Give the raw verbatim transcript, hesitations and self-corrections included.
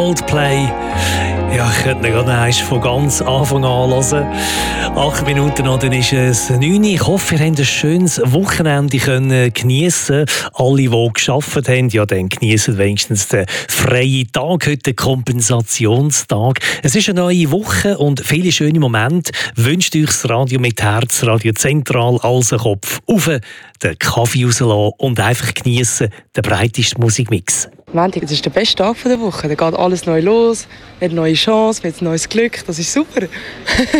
Coldplay. Ja, ich könnte ihn gerade erst von ganz Anfang an hören. Acht Minuten noch, dann ist es neun. Ich hoffe, ihr habt ein schönes Wochenende können geniessen. Alle, die gearbeitet haben, ja, dann geniessen wenigstens den freien Tag, heute den Kompensationstag. Es ist eine neue Woche und viele schöne Momente wünscht euch das Radio mit Herz, Radio Zentral, als Kopf auf, den Kaffee rauslassen und einfach geniessen den breitesten Musikmix. Montag, das ist der beste Tag der Woche. Da geht alles neu los, wir haben eine neue Chance, wir haben ein neues Glück. Das ist super.